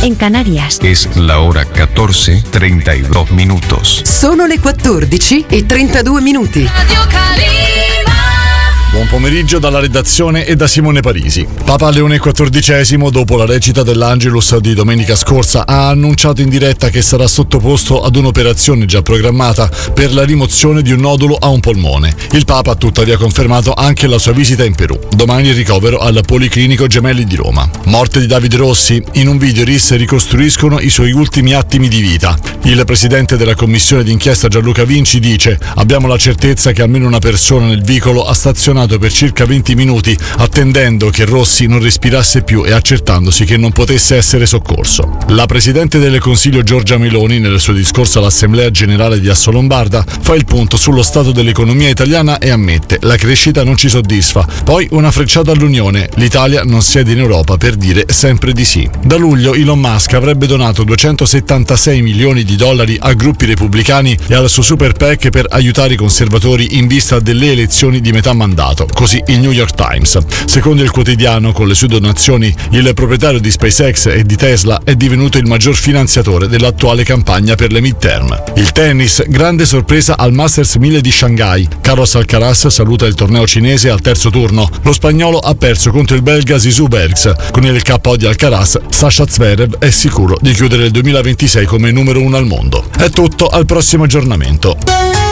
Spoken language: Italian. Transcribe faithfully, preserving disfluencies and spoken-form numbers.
en Canarias. Es la hora catorce treinta y dos minutos. Sono le quattordici e trentadue minuti. Radio Calima. Buon pomeriggio dalla redazione e da Simone Parisi. Papa Leone quattordicesimo, dopo la recita dell'Angelus di domenica scorsa, ha annunciato in diretta che sarà sottoposto ad un'operazione già programmata per la rimozione di un nodulo a un polmone. Il Papa ha tuttavia confermato anche la sua visita in Perù. Domani il ricovero al Policlinico Gemelli di Roma. Morte di Davide Rossi. In un video i R I S ricostruiscono i suoi ultimi attimi di vita. Il presidente della commissione d'inchiesta Gianluca Vinci dice: abbiamo la certezza che almeno una persona nel vicolo ha stazionato per circa venti minuti attendendo che Rossi non respirasse più e accertandosi che non potesse essere soccorso. La presidente del Consiglio Giorgia Meloni, nel suo discorso all'Assemblea Generale di Assolombarda, fa il punto sullo stato dell'economia italiana e ammette: la crescita non ci soddisfa. Poi una frecciata all'Unione: l'Italia non siede in Europa per dire sempre di sì. Da luglio Elon Musk avrebbe donato duecentosettantasei milioni di dollari a gruppi repubblicani e al suo super PAC per aiutare i conservatori in vista delle elezioni di metà mandato. Così il New York Times. Secondo il quotidiano, con le sue donazioni, il proprietario di SpaceX e di Tesla è divenuto il maggior finanziatore dell'attuale campagna per le midterm. Il tennis, grande sorpresa al Masters mille di Shanghai. Carlos Alcaraz saluta il torneo cinese al terzo turno. Lo spagnolo ha perso contro il belga Zizou Bergs. Con il K O di Alcaraz, Sasha Zverev è sicuro di chiudere il duemilaventisei come numero uno al mondo. È tutto, al prossimo aggiornamento.